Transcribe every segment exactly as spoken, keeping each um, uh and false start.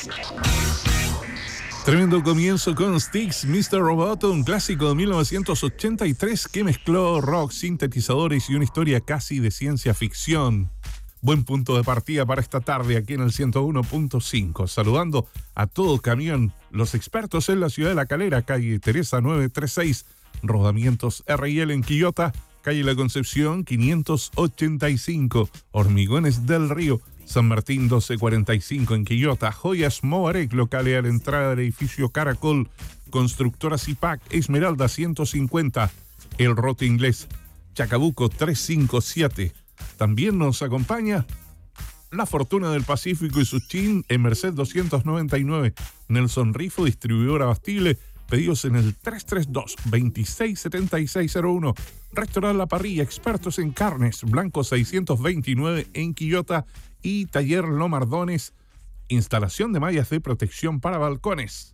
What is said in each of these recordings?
Tremendo comienzo con Styx, mister Roboto, un clásico de mil novecientos ochenta y tres que mezcló rock, sintetizadores y una historia casi de ciencia ficción. Buen punto de partida para esta tarde aquí en el ciento uno punto cinco. Saludando a todo camión, los expertos en la ciudad de La Calera, calle Teresa novecientos treinta y seis, Rodamientos R y L en Quillota, calle La Concepción quinientos ochenta y cinco, Hormigones del Río, San Martín doce cuarenta y cinco en Quillota, Joyas Mobarec, local a la entrada del edificio Caracol, Constructora Zipac, Esmeralda ciento cincuenta, El Roto Inglés, Chacabuco trescientos cincuenta y siete. También nos acompaña La Fortuna del Pacífico y Suchín en Merced doscientos noventa y nueve, Nelson Rifo, distribuidora Bastille, pedidos en el tres tres dos, veintiséis setenta y seis cero uno. Restaurante La Parrilla, expertos en carnes, Blanco seiscientos veintinueve en Quillota y Taller Lomardones, instalación de mallas de protección para balcones.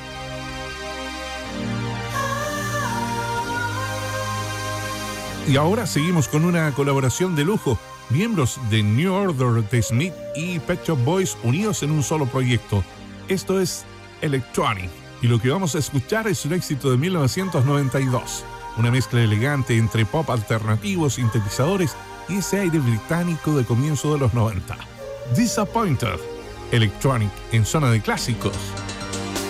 Y ahora seguimos con una colaboración de lujo. Miembros de New Order, The Smith y Pet Shop Boys unidos en un solo proyecto. Esto es Electronic. Y lo que vamos a escuchar es un éxito de mil novecientos noventa y dos. Una mezcla elegante entre pop alternativo, sintetizadores y ese aire británico de comienzo de los noventa. Disappointed. Electronic en zona de clásicos.